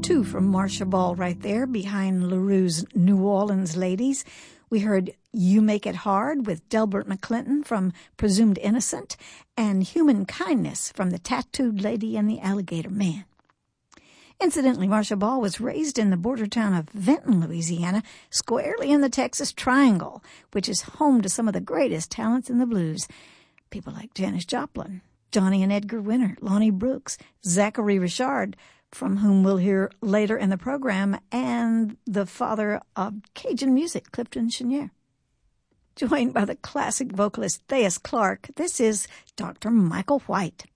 Two from Marcia Ball right there behind LaRue's New Orleans Ladies. We heard You Make It Hard with Delbert McClinton from Presumed Innocent and Human Kindness from The Tattooed Lady and the Alligator Man. Incidentally, Marcia Ball was raised in the border town of Vinton, Louisiana, squarely in the Texas Triangle, which is home to some of the greatest talents in the blues. People like Janis Joplin, Johnny and Edgar Winter, Lonnie Brooks, Zachary Richard, from whom we'll hear later in the program, and the father of Cajun music, Clifton Chenier. Joined by the classic vocalist Thais Clarke, this is Dr. Michael White.